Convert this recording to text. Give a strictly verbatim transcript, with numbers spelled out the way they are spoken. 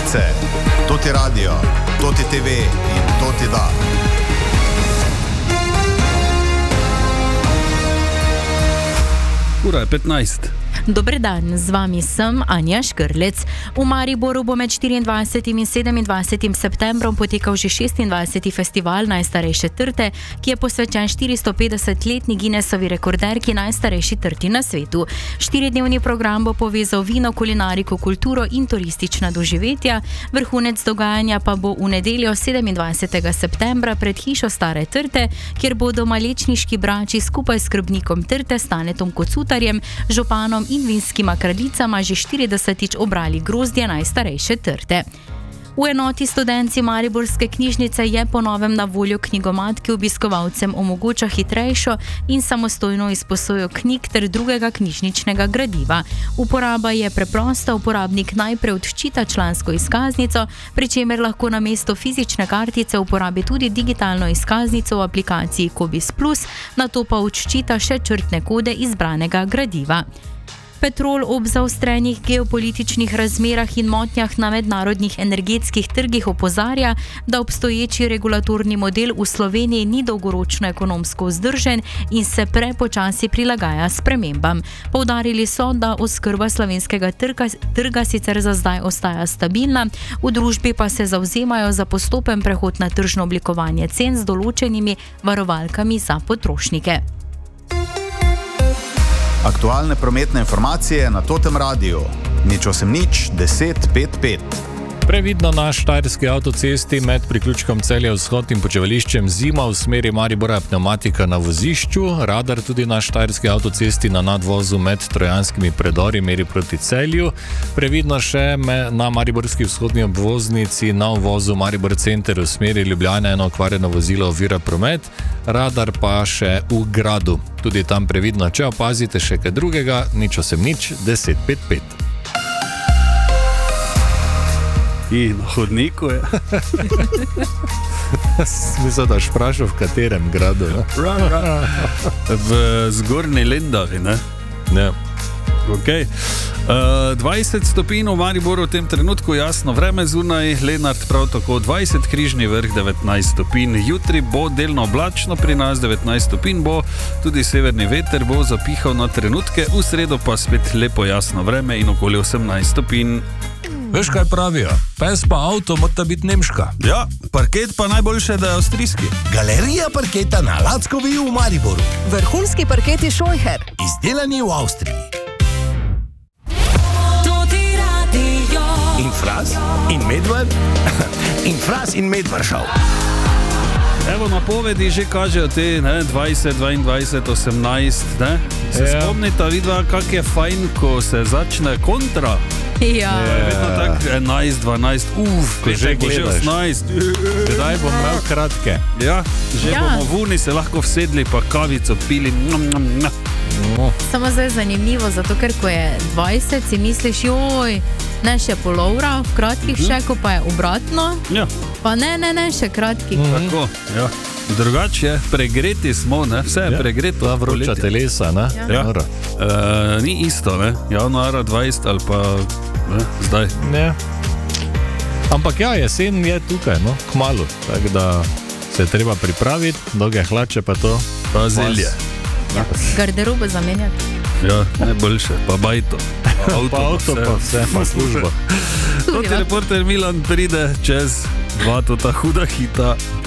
novice, to ti radio, to ti te ve in to ti da. Ura je petnajst. Dober dan, z vami sem Anja Škrlec. V Mariboru bo med štiriindvajsetim in sedemindvajsetim septembrom potekal že šestindvajseti festival najstarejše trte, ki je posvečen štiristopedesetletni Guinnessovi rekorderki najstarejši trti na svetu. Štiridnevni program bo povezal vino, kulinariko, kulturo in turistična doživetja. Vrhunec dogajanja pa bo v nedeljo sedemindvajsetega septembra pred hišo Stare trte, kjer bodo malečniški brači skupaj s skrbnikom trte Stanetom Kocutarjem, županom in vinskima kraljicama že štiridesetič obrali grozdje najstarejše trte. V enoti Studenci Mariborske knjižnice je po novem na voljo knjigomat, ki obiskovalcem omogoča hitrejšo in samostojno izposojo knjig ter drugega knjižničnega gradiva. Uporaba je preprosta, uporabnik najprej odčita člansko izkaznico, pri čemer lahko namesto fizične kartice uporabi tudi digitalno izkaznico v aplikaciji Kobis Plus, nato pa odčita še črtne kode izbranega gradiva. Petrol ob zaostrenih geopolitičnih razmerah in motnjah na mednarodnih energetskih trgih opozarja, da obstoječi regulatorni model v Sloveniji ni dolgoročno ekonomsko vzdržen in se prepočasi prilagaja spremembam. Poudarili so, da oskrba slovenskega trga, trga sicer za zdaj ostaja stabilna, v družbi pa se zavzemajo za postopen prehod na tržno oblikovanje cen z določenimi varovalkami za potrošnike. Aktualne prometne informacije na Totem radiju. Nič osem nič, deset pet pet. Previdno na štajerski avtocesti med priključkom Celje-Vzhod in počivališčem Zima v smeri Maribora pneumatika na vozišču, radar tudi na štajerski avtocesti na nadvozu med trojanskimi predori meri proti Celju, previdno še na mariborski vzhodni obvoznici na uvozu Maribor Center v smeri Ljubljana eno okvarjeno vozilo ovira promet, radar pa še v gradu. Tudi tam previdno, če opazite še kaj drugega, nič osem nič, deset pet pet. In na hodniku je. Smisel, da boš vprašal, v katerem gradu. Ra, ra. V Zgornji Lendavi, ne? Ne. Ok. Uh, dvajset stopinj v Mariboru v tem trenutku, jasno vreme zunaj, Lenart prav tako dvajset, Križni vrh devetnajst stopinj. Jutri bo delno oblačno, pri nas devetnajst stopinj bo, tudi severni veter bo zapihal na trenutke, v sredo pa spet lepo jasno vreme in okoli osemnajst stopinj. Veš, kaj pravijo? Pes pa avto mora biti nemška. Ja, parket pa najboljše, da je avstrijski. Galerija parketa na Lackovi v Mariboru. Vrhunski parketi Scheucher. Izdelani v Avstriji. In Fras in Medved in Fras in Medvršav. Evo, napovedi že kažejo te ne, dvajset, dvaindvajset, osemnajst, ne? Se ja. Spomnita vidva, kak je fajn, ko se začne kontra. Ja. Je vedno tak enajst, dvanajst, uf, že bo že osemnajst. Kdaj bom imel kratke? Ja, že Ja. bomo v uni se lahko vsedli, pa kavico pili. Nom, nom, nom. No. Samo zdaj je zanimivo, zato ker ko je dvajset, si misliš, joj, ne še polovra, v kratkih uh-huh. še, ko pa je obratno, Ja, pa ne, ne, ne, še kratkih. Mhm. tako, ja. Drugače, pregreti smo, ne? Vse je Ja. pregreto. Ta vroča poletje. telesa, ne? Ja. Nora. Uh, ni isto, ne? Januara dvajset ali pa ne, zdaj. Ne. Ampak ja, jesen je tukaj, no, kmalu, tako da se je treba pripraviti, dolge hlače pa to. Pa zelje. Garderobo zamenjati. Ja, najboljše, pa bajto. Pa avto, Pa avto, pa vse, pa služba. Toti reporter Milan pride čez dva tota huda hita.